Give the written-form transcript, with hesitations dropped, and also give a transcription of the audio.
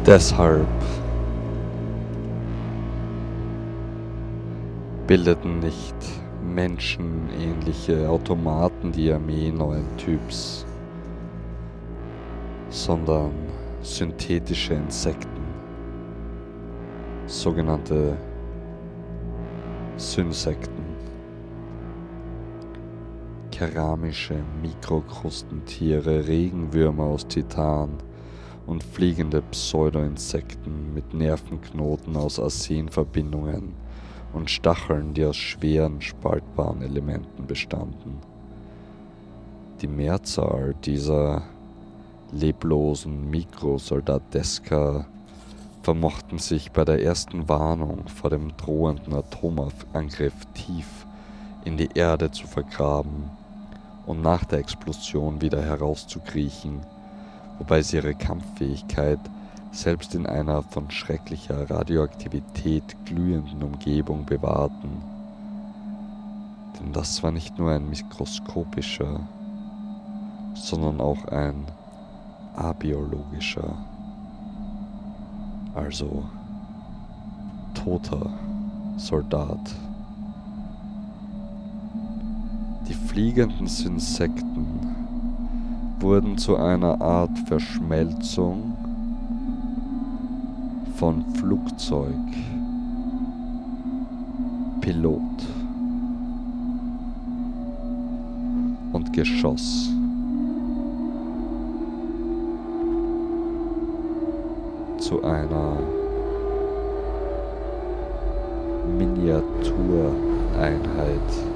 Deshalb bildeten nicht menschenähnliche Automaten die Armee neuen Typs, sondern synthetische Insekten, sogenannte Synsekten, keramische Mikrokrustentiere, Regenwürmer aus Titan und fliegende Pseudoinsekten mit Nervenknoten aus Arsenverbindungen und Stacheln, die aus schweren, spaltbaren Elementen bestanden. Die Mehrzahl dieser leblosen Mikrosoldateska vermochten sich bei der ersten Warnung vor dem drohenden Atomangriff tief in die Erde zu vergraben und nach der Explosion wieder herauszukriechen, wobei sie ihre Kampffähigkeit selbst in einer von schrecklicher Radioaktivität glühenden Umgebung bewahrten. Denn das war nicht nur ein mikroskopischer, sondern auch ein abiologischer, also toter Soldat. Die fliegenden Insekten wurden zu einer Art Verschmelzung von Flugzeug, Pilot und Geschoss. Zu einer Miniatureinheit